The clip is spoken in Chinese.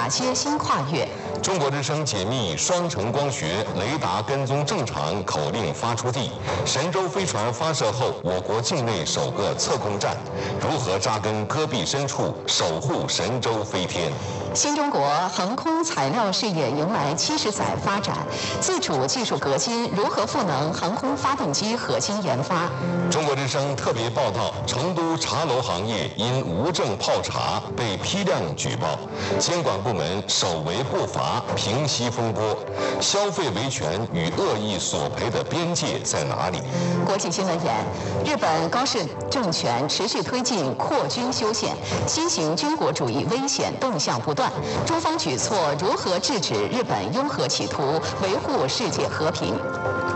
哪些新跨越？ 中国之声解密双城光学雷达跟踪正常口令发出地，神舟飞船发射后，我国境内首个测控站，如何扎根戈壁深处，守护神舟飞天？ 新中国航空材料事业迎来70载发展，自主技术革新如何赋能航空发动机核心研发？ 中国之声特别报道：成都茶楼行业因无证泡茶被批量举报，监管部门首为不罚，平息风波。消费维权与恶意索赔的边界在哪里？ 国际新闻眼：日本高市政权持续推进扩军修宪，新型军国主义危险动向不断。中方举措如何制止日本拥核企图，维护世界和平？